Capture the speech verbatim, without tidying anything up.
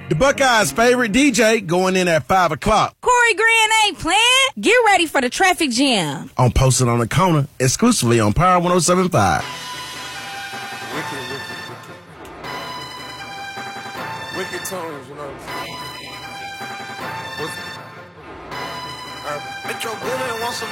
The Buckeyes' favorite D J going in at five o'clock. Corey Grant ain't playing. Get ready for the traffic jam. On Posted on the Corner, exclusively on Power one oh seven point five. Wicked, wicked, wicked. Wicked tones, you know what I'm saying? What's... Uh, Metro Boomin wants some